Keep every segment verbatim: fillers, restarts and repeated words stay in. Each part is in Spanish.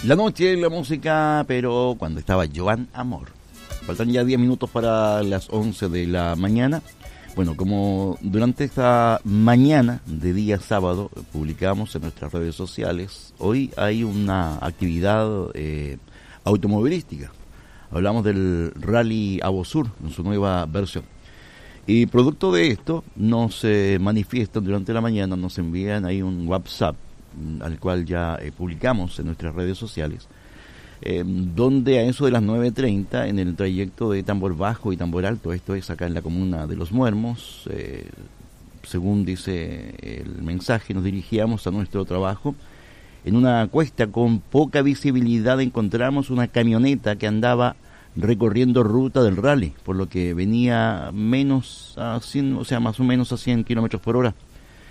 La noche, la música, pero cuando estaba Joan Amor. Faltan ya diez minutos para las once de la mañana. Bueno, como durante esta mañana de día sábado publicamos en nuestras redes sociales, hoy hay una actividad eh, automovilística. Hablamos del Rally Avosur en su nueva versión. Y producto de esto, nos eh, manifiestan durante la mañana, nos envían ahí un WhatsApp, al cual ya eh, publicamos en nuestras redes sociales, eh, donde a eso de las nueve treinta, en el trayecto de Tambor Bajo y Tambor Alto, esto es acá en la comuna de Los Muermos, eh, según dice el mensaje, nos dirigíamos a nuestro trabajo. En una cuesta con poca visibilidad encontramos una camioneta que andaba recorriendo ruta del rally, por lo que venía menos a cien, o sea, más o menos a cien kilómetros por hora.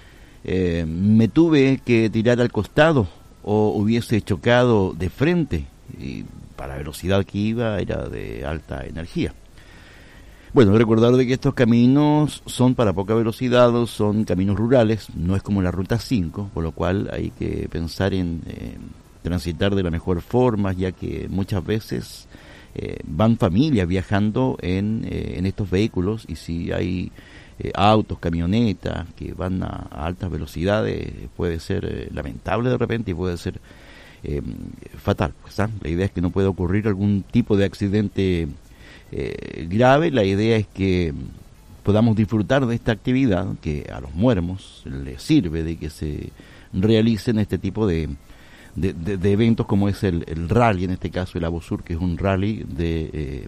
Eh, me tuve que tirar al costado o hubiese chocado de frente, y para la velocidad que iba era de alta energía. Bueno, recordar de que estos caminos son para poca velocidad, son caminos rurales, no es como la ruta cinco, por lo cual hay que pensar en eh, transitar de la mejor forma, ya que muchas veces eh, van familias viajando en, eh, en estos vehículos, y si hay eh, autos, camionetas que van a, a altas velocidades, puede ser eh, lamentable de repente y puede ser eh, fatal. Pues, ¿ah? La idea es que no pueda ocurrir algún tipo de accidente eh, grave. La idea es que podamos disfrutar de esta actividad que a los muermos les sirve de que se realicen este tipo de De, de, de eventos como es el, el rally, en este caso el Avosur, que es un rally de eh,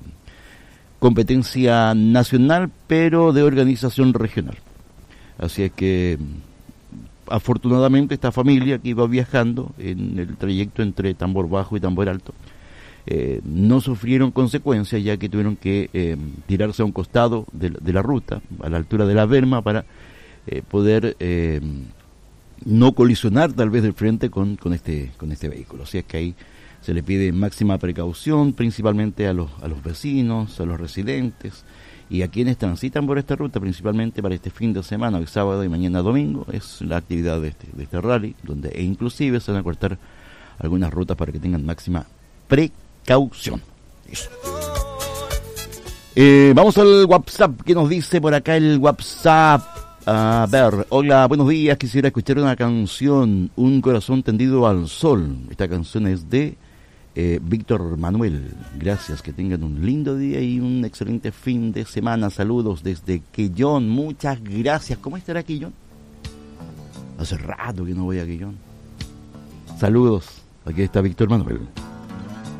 competencia nacional, pero de organización regional. Así es que afortunadamente esta familia que iba viajando en el trayecto entre Tambor Bajo y Tambor Alto eh, no sufrieron consecuencias, ya que tuvieron que eh, tirarse a un costado de, de la ruta, a la altura de la berma, para eh, poder eh, no colisionar tal vez del frente con, con este con este vehículo. Así es que ahí se le pide máxima precaución, principalmente a los a los vecinos, a los residentes y a quienes transitan por esta ruta, principalmente para este fin de semana, hoy sábado y mañana domingo. Es la actividad de este, de este rally, donde e inclusive se van a cortar algunas rutas para que tengan máxima precaución. Eso. Eh, vamos al WhatsApp, que nos dice por acá el WhatsApp. A ver, hola, buenos días, quisiera escuchar una canción, Un corazón tendido al sol. Esta canción es de eh, Víctor Manuel. Gracias, que tengan un lindo día y un excelente fin de semana. Saludos desde Quellón, muchas gracias. ¿Cómo estará Quellón? Hace rato que no voy a Quellón. Saludos, aquí está Víctor Manuel.